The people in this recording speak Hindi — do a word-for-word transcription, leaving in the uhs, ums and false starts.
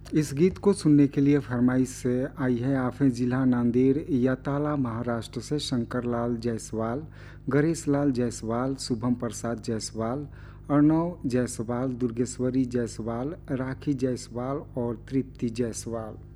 इस गीत को सुनने के लिए फरमाइश से आई है आफे जिला नांदेड़ याताला महाराष्ट्र से शंकर लाल जायसवाल, गणेश लाल जायसवाल, शुभम प्रसाद जायसवाल, अर्णव जायसवाल, दुर्गेश्वरी जायसवाल, राखी जायसवाल और तृप्ति जायसवाल।